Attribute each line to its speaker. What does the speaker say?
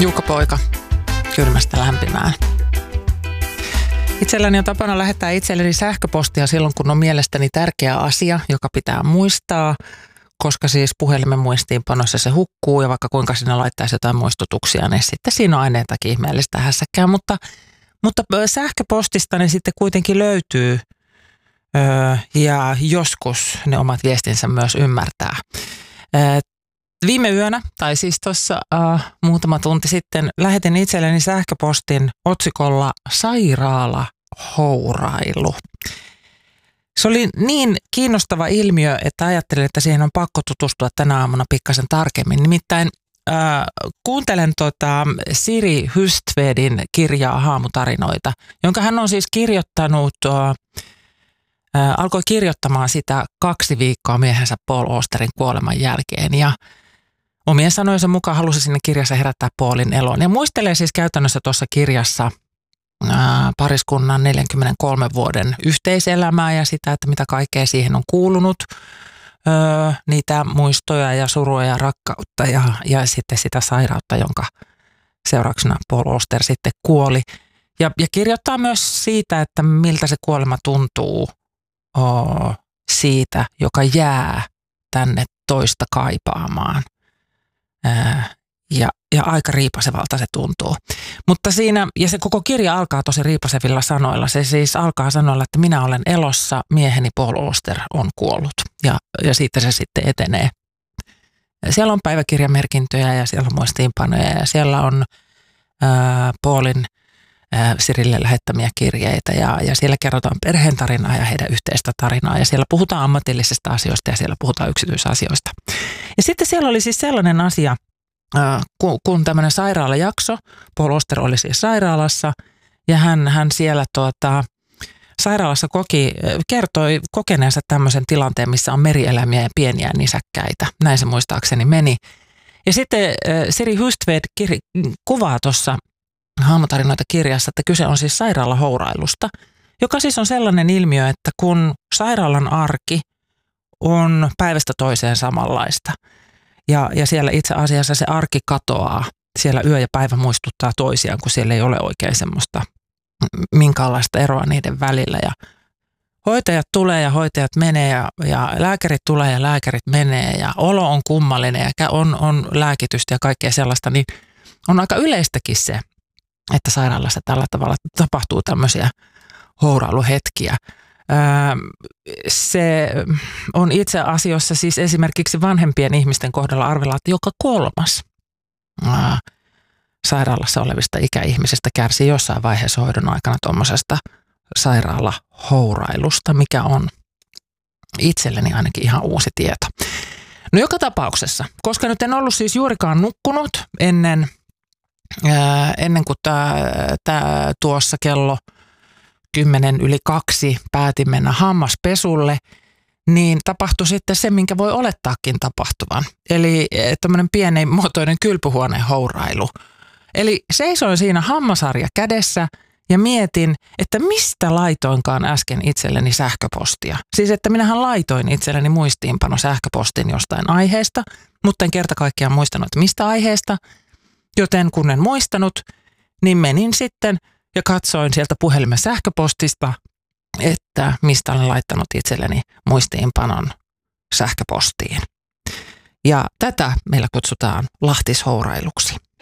Speaker 1: Jukka-poika kylmästä lämpimään. Itselläni on tapana lähettää itselleni sähköpostia silloin, kun on mielestäni tärkeä asia, joka pitää muistaa, koska siis puhelimen muistiinpanossa se hukkuu ja vaikka kuinka sinne laittaisi jotain muistutuksia, niin sitten siinä on aineetakin ihmeellistä hässäkkää. Mutta sähköpostista ne sitten kuitenkin löytyy ja joskus ne omat viestinsä myös ymmärtää. Viime yönä, tai siis tuossa muutama tunti sitten, lähetin itselleni sähköpostin otsikolla sairaalahourailu. Se oli niin kiinnostava ilmiö, että ajattelin, että siihen on pakko tutustua tänä aamuna pikkasen tarkemmin. Nimittäin kuuntelen Siri Hustvedin kirjaa Haamutarinoita, jonka hän on siis kirjoittanut, alkoi kirjoittamaan sitä 2 viikkoa miehensä Paul Austerin kuoleman jälkeen ja omien sanojensa mukaan halusi sinne kirjassa herättää Paulin eloon. Ja muistelee siis käytännössä tuossa kirjassa pariskunnan 43 vuoden yhteiselämää ja sitä, että mitä kaikkea siihen on kuulunut. Niitä muistoja ja surua ja rakkautta ja sitten sitä sairautta, jonka seurauksena Paul Auster sitten kuoli. Ja kirjoittaa myös siitä, että miltä se kuolema tuntuu siitä, joka jää tänne toista kaipaamaan. Ja aika riipasevalta se tuntuu. Mutta siinä, ja se koko kirja alkaa tosi riipasevilla sanoilla. Se siis alkaa sanoilla, että minä olen elossa, mieheni Paul Auster on kuollut. Ja siitä se sitten etenee. Siellä on päiväkirjamerkintöjä ja siellä on muistiinpanoja ja siellä on Paulin Sirille lähettämiä kirjeitä ja siellä kerrotaan perheen tarinaa ja heidän yhteistä tarinaa ja siellä puhutaan ammatillisista asioista ja siellä puhutaan yksityisasioista. Ja sitten siellä oli siis sellainen asia, kun tämmöinen sairaalajakso, Paul Auster oli siis sairaalassa ja hän siellä sairaalassa kertoi kokeneensa tämmöisen tilanteen, missä on merieläimiä ja pieniä nisäkkäitä. Näin se muistaakseni meni. Ja sitten Siri Hustved kuvaa tuossa Haamutarinoita kirjassa, että kyse on siis sairaalahourailusta, joka siis on sellainen ilmiö, että kun sairaalan arki on päivästä toiseen samanlaista ja siellä itse asiassa se arki katoaa, siellä yö ja päivä muistuttaa toisiaan, kun siellä ei ole oikein semmoista minkäänlaista eroa niiden välillä ja hoitajat tulee ja hoitajat menee ja lääkärit tulee ja lääkärit menee ja olo on kummallinen ja on lääkitystä ja kaikkea sellaista, niin on aika yleistäkin se, että sairaalassa tällä tavalla tapahtuu tämmöisiä hourailuhetkiä. Se on itse asiassa siis esimerkiksi vanhempien ihmisten kohdalla arvella, että joka 3. sairaalassa olevista ikäihmisistä kärsii jossain vaiheessa hoidon aikana tuommoisesta sairaalahourailusta, mikä on itselleni ainakin ihan uusi tieto. No joka tapauksessa, koska nyt en ollut siis juurikaan nukkunut ennen kuin tuossa kello 1:50 päätin mennä hammaspesulle, niin tapahtui sitten se, minkä voi olettaakin tapahtuvan. Eli tämmöinen pienimuotoinen kylpyhuoneen hourailu. Eli seisoin siinä hammasarja kädessä ja mietin, että mistä laitoinkaan äsken itselleni sähköpostia. Siis että minähän laitoin itselleni muistiinpano sähköpostin jostain aiheesta, mutta en kerta kaikkiaan muistanut, että mistä aiheesta. Joten kun en muistanut, niin menin sitten ja katsoin sieltä puhelimen sähköpostista, että mistä olen laittanut itselleni muistiinpanon sähköpostiin. Ja tätä meillä kutsutaan lahtishourailuksi.